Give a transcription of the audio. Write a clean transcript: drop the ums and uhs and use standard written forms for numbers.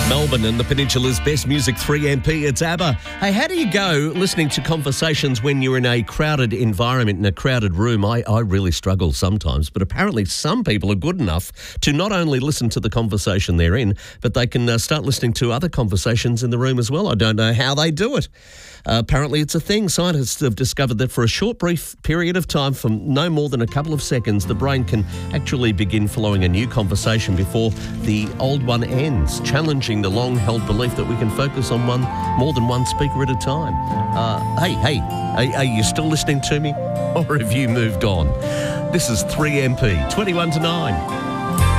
Melbourne and the Peninsula's best music, 3MP, it's ABBA. Hey, how do you go listening to conversations when you're in a crowded environment, in a crowded room? I really struggle sometimes, but apparently some people are good enough to not only listen to the conversation they're in, but they can start listening to other conversations in the room as well. I don't know how they do it. Apparently it's a thing. Scientists have discovered that for a short, brief period of time, from no more than a couple of seconds, the brain can actually begin following a new conversation before the old one ends, challenging the long-held belief that we can focus on more than one speaker at a time. Hey, are you still listening to me? Or have you moved on? This is 3MP, 21 to 9.